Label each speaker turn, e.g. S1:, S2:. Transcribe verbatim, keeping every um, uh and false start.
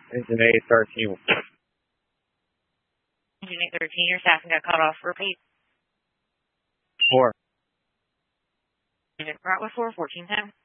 S1: Engine eight thirteen.
S2: Engine eight thirteen, your staffing got cut off. Repeat.
S1: Four.
S2: Route with four, fourteen ten.